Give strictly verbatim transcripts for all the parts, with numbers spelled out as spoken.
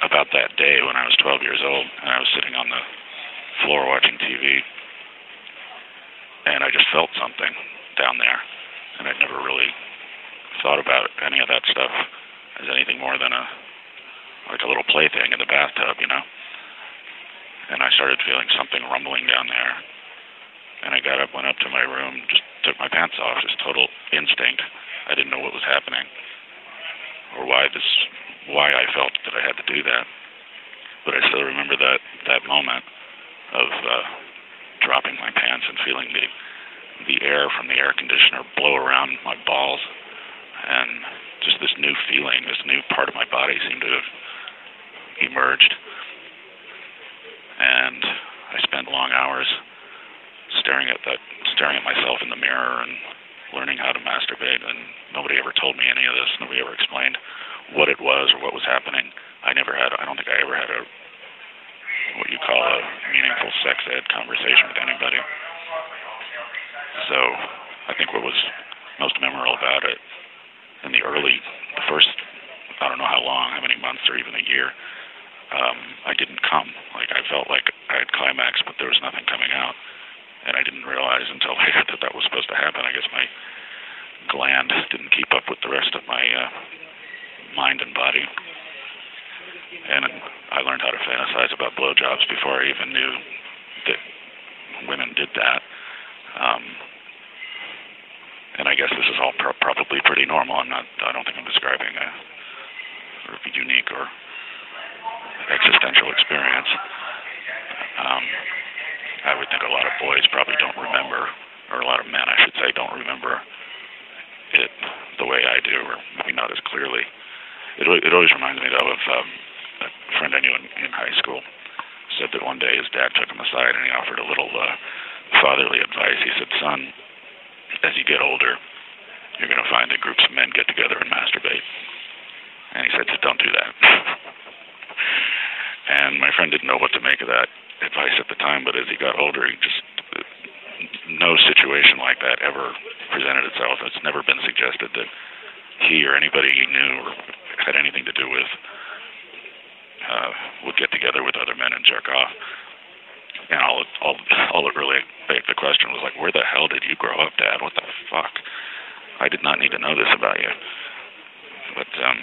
about that day when I was twelve years old, and I was sitting on the floor watching T V, and I just felt something down there, and I'd never really thought about any of that stuff as anything more than a like a little plaything in the bathtub, you know. And I started feeling something rumbling down there, and I got up, went up to my room, just took my pants off, just total instinct. I didn't know what was happening, or why this, why I felt that I had to do that. But I still remember that that moment of uh, dropping my pants and feeling the the air from the air conditioner blow around my balls, and just this new feeling, this new part of my body seemed to have emerged. And I spent long hours staring at that, staring at myself in the mirror and learning how to masturbate, and nobody ever told me any of this. Nobody ever explained what it was or what was happening. I never had, I don't think I ever had a, what you call a meaningful sex ed conversation with anybody. So I think what was most memorable about it in the early, the first, I don't know how long, how many months or even a year, um, I didn't come. Like, I felt like I had climaxed, but there was nothing coming out. And I didn't realize until later that that was supposed to happen. I guess my gland didn't keep up with the rest of my uh, mind and body. And I learned how to fantasize about blowjobs before I even knew that women did that. Um, and I guess this is all pro- probably pretty normal. I'm not. I don't think I'm describing a sort of unique or existential experience. Um, I would think a lot of boys probably don't remember, or a lot of men, I should say, don't remember it the way I do, or maybe not as clearly. It, it always reminds me, though, of um, a friend I knew in, in high school said that one day his dad took him aside and he offered a little uh, fatherly advice. He said, "Son, as you get older, you're going to find that groups of men get together and masturbate." And he said, "Don't do that." And my friend didn't know what to make of that advice at the time, but as he got older, he just, no situation like that ever presented itself. It's never been suggested that he or anybody he knew or had anything to do with uh, would get together with other men and jerk off. And all it, all, all it really begged the question was like, where the hell did you grow up, Dad? What the fuck? I did not need to know this about you. But, um...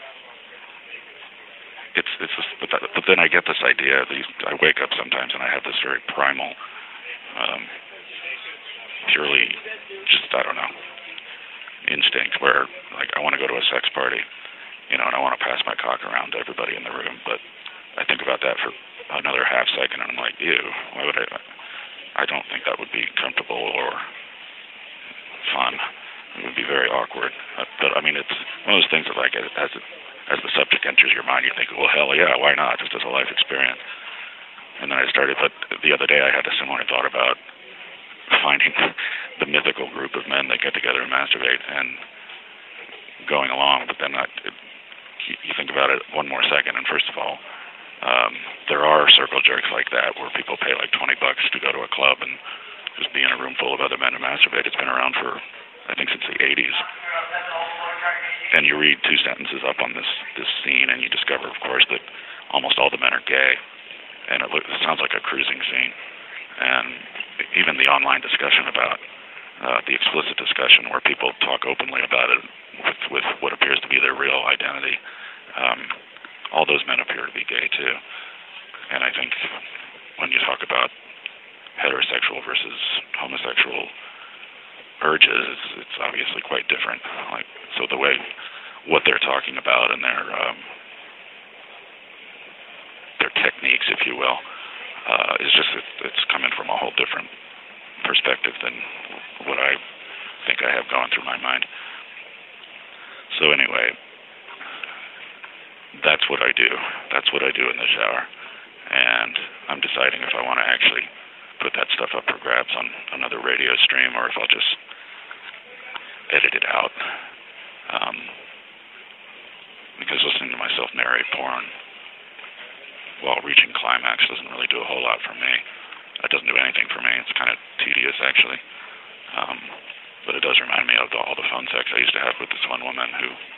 It's it's just, but, that, but then I get this idea. These I wake up sometimes and I have this very primal, um, purely just I don't know, instinct where like I want to go to a sex party, you know, and I want to pass my cock around to everybody in the room. But I think about that for another half second and I'm like, ew, why would I? I don't think that would be comfortable or fun. It would be very awkward. But I mean, it's one of those things that like as it as the subject enters your mind, you think, well, hell yeah, why not? Just as a life experience. And then I started, but the other day I had a similar thought about finding the mythical group of men that get together and masturbate and going along. But then I, it, you think about it one more second, and first of all, um, there are circle jerks like that where people pay like twenty bucks to go to a club and just be in a room full of other men and masturbate. It's been around for, I think, since the eighties. And you read two sentences up on this, this scene, and you discover, of course, that almost all the men are gay, and it, look, it sounds like a cruising scene. And even the online discussion about uh, the explicit discussion where people talk openly about it with, with what appears to be their real identity, um, all those men appear to be gay too. And I think when you talk about heterosexual versus homosexual urges, it's, it's obviously quite different. Like, so the way what they're talking about and their um, their techniques, if you will, uh, is just it, it's coming from a whole different perspective than what I think I have going through my mind. So anyway, that's what I do. That's what I do in the shower, and I'm deciding if I want to actually put that stuff up for grabs on another radio stream, or if I'll just edit it out. Um, because listening to myself narrate porn while reaching climax doesn't really do a whole lot for me. It doesn't do anything for me. It's kind of tedious, actually. Um, but it does remind me of all the phone sex I used to have with this one woman who